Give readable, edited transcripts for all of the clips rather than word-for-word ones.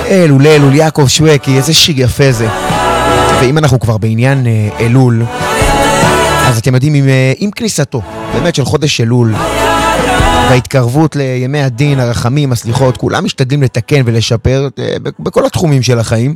אלול, אלול, יעקב שווקי, איזה שיר יפה זה. ואם אנחנו כבר בעניין אלול, אז אתם יודעים, עם כניסתו, באמת של חודש אלול, וההתקרבות לימי הדין, הרחמים, הסליחות, כולם משתדלים לתקן ולשפר בכל התחומים של החיים.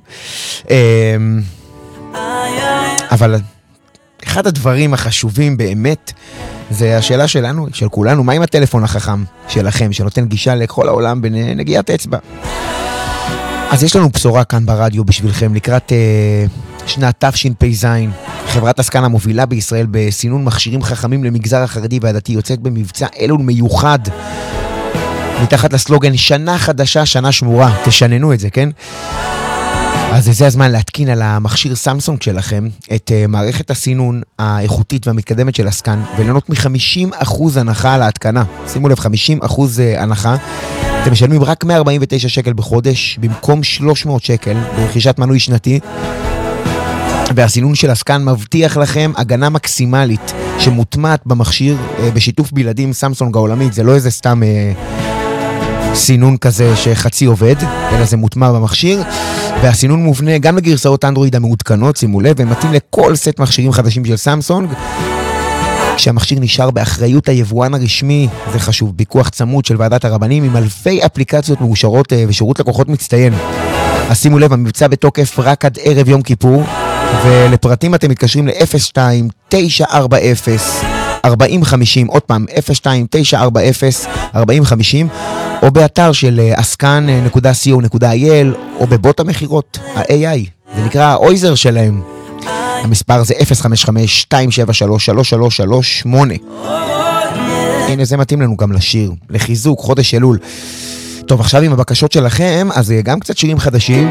אבל אחד הדברים החשובים באמת, זה השאלה שלנו, של כולנו, מה עם הטלפון החכם שלכם, שנותן גישה לכל העולם בנגיעת אצבע? אז יש לנו בשורה כאן ברדיו בשבילכם, לקראת שנת תשפ"ז. חברת אסקן המובילה בישראל בסינון מכשירים חכמים למגזר החרדי והדתי יוצאת במבצע אלול מיוחד, מתחת לסלוגן שנה חדשה, שנה שמורה. תשננו את זה, כן? אז זה הזמן להתקין על המכשיר סמסונג שלכם את מערכת הסינון האיכותית והמתקדמת של אסקן, וליהנות מ-50% הנחה על ההתקנה. שימו לב, 50% הנחה. אתם משלמים רק 149 שקל בחודש, במקום 300 שקל ברכישת מנוי שנתי. והסינון של אסקן מבטיח לכם הגנה מקסימלית שמוטמעת במכשיר בשיתוף בלעדים סמסונג העולמית. זה לא איזה סתם סינון כזה שחצי עובד, אלא זה מוטמע במכשיר. והסינון מובנה גם לגרסאות אנדרואיד המעודכנות, שימו לב, ומתאים לכל סט מכשירים חדשים של סמסונג, כשהמכשיר נשאר באחריות היבואן הרשמי. זה חשוב, פיקוח צמוד של ועדת הרבנים עם אלפי אפליקציות מאושרות ושירות לקוחות מצטיין. אז שימו לב, המבצע בתוקף רק עד ערב יום כיפור, ולפרטים אתם מתקשרים ל-02-940-4050, עוד פעם, 02-940-4050, או באתר של askan.co.il, או בבוט המחירות, ה-AI, זה נקרא האויזר שלהם. המספר זה 055-273-3338. הנה, זה מתאים לנו גם לשיר, לחיזוק, חודש אלול. טוב, עכשיו עם הבקשות שלכם, אז גם קצת שירים חדשים.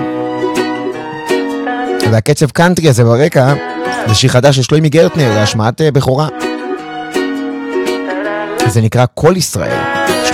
והקצב קאנטרי הזה ברקע, זה שיר חדש של שלוימי גרטנר, להשמעת בכורה. זה נקרא כל ישראל.